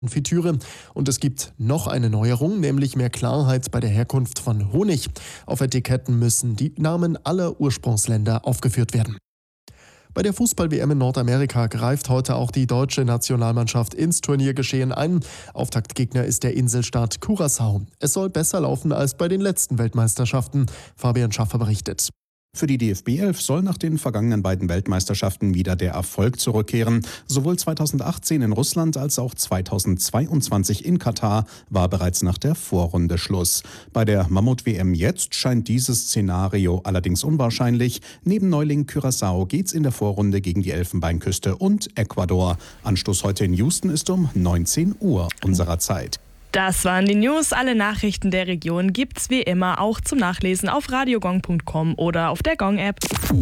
Konfitüre. Und es gibt noch eine Neuerung, nämlich mehr Klarheit bei der Herkunft von Honig. Auf Etiketten müssen die Namen aller Ursprungsländer aufgeführt werden. Bei der Fußball-WM in Nordamerika greift heute auch die deutsche Nationalmannschaft ins Turniergeschehen ein. Auftaktgegner ist der Inselstaat Curaçao. Es soll besser laufen als bei den letzten Weltmeisterschaften. Fabian Schaffer berichtet. Für die DFB 11 soll nach den vergangenen beiden Weltmeisterschaften wieder der Erfolg zurückkehren. Sowohl 2018 in Russland als auch 2022 in Katar war bereits nach der Vorrunde Schluss. Bei der Mammut-WM jetzt scheint dieses Szenario allerdings unwahrscheinlich. Neben Neuling Curaçao geht's in der Vorrunde gegen die Elfenbeinküste und Ecuador. Anstoß heute in Houston ist um 19 Uhr unserer Zeit. Das waren die News. Alle Nachrichten der Region gibt's wie immer auch zum Nachlesen auf radiogong.com oder auf der Gong-App.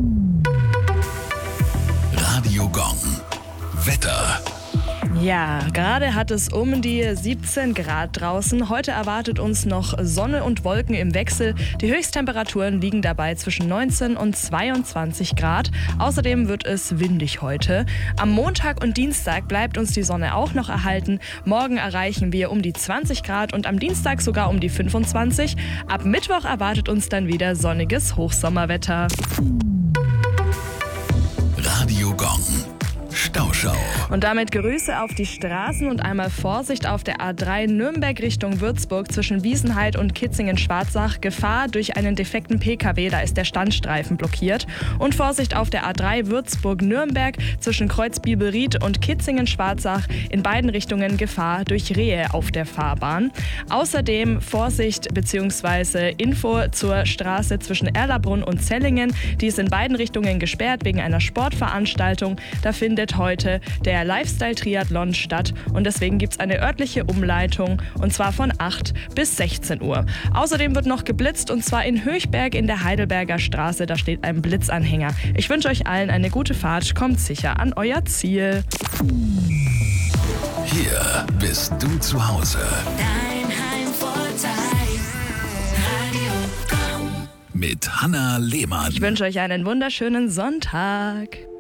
Radio Gong. Wetter. Ja, gerade hat es um die 17 Grad draußen. Heute erwartet uns noch Sonne und Wolken im Wechsel. Die Höchsttemperaturen liegen dabei zwischen 19 und 22 Grad. Außerdem wird es windig heute. Am Montag und Dienstag bleibt uns die Sonne auch noch erhalten. Morgen erreichen wir um die 20 Grad und am Dienstag sogar um die 25. Ab Mittwoch erwartet uns dann wieder sonniges Hochsommerwetter. Radio Gong. Stauschau. Und damit Grüße auf die Straßen und einmal Vorsicht auf der A3 Nürnberg Richtung Würzburg zwischen Wiesenheid und Kitzingen-Schwarzach. Gefahr durch einen defekten PKW, da ist der Standstreifen blockiert. Und Vorsicht auf der A3 Würzburg-Nürnberg zwischen Kreuzbibelried und Kitzingen-Schwarzach. In beiden Richtungen Gefahr durch Rehe auf der Fahrbahn. Außerdem Vorsicht bzw. Info zur Straße zwischen Erlabrunn und Zellingen. Die ist in beiden Richtungen gesperrt wegen einer Sportveranstaltung. Da findet heute der Lifestyle-Triathlon statt und deswegen gibt es eine örtliche Umleitung und zwar von 8 bis 16 Uhr. Außerdem wird noch geblitzt und zwar in Höchberg in der Heidelberger Straße, da steht ein Blitzanhänger. Ich wünsche euch allen eine gute Fahrt, kommt sicher an euer Ziel. Hier bist du zu Hause. Dein Heimvorteil. Radio Gong. Mit Hanna Lehmann. Ich wünsche euch einen wunderschönen Sonntag.